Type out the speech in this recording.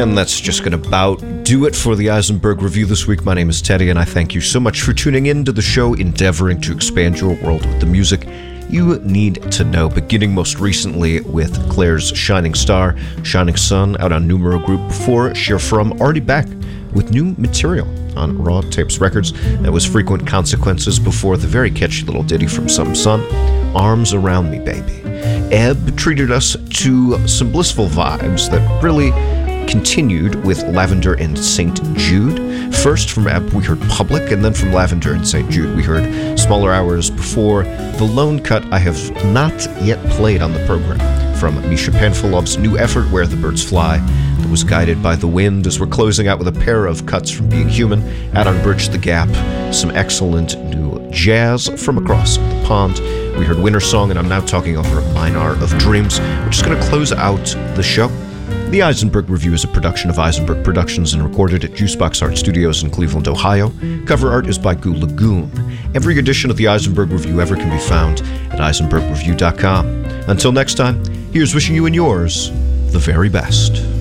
And that's just going to about do it for the Eisenberg Review this week. My name is Teddy, and I thank you so much for tuning in to the show, endeavoring to expand your world with the music you need to know, beginning most recently with Claire's Shining Star, Shining Sun, out on Numero Group, before Sheer From, already back with new material on Raw Tapes Records. That was Frequent Consequences, before the very catchy little ditty from Some Sun, Arms Around Me, Baby. Ebb treated us to some blissful vibes that really continued with Lavender and St. Jude. First from Ebb we heard Public, and then from Lavender and St. Jude we heard Smaller Hours, before the lone cut I have not yet played on the program from Misha Panfilov's new effort, Where the Birds Fly, that was guided by the wind, as we're closing out with a pair of cuts from Being Human, out on Bridge the Gap, some excellent new jazz from across the pond. We heard Winter Song, and I'm now talking over Minar of Dreams, which is going to close out the show. The Eisenberg Review is a production of Eisenberg Productions and recorded at Juicebox Art Studios in Cleveland, Ohio. Cover art is by Goo Lagoon. Every edition of the Eisenberg Review ever can be found at eisenbergreview.com. Until next time, here's wishing you and yours the very best.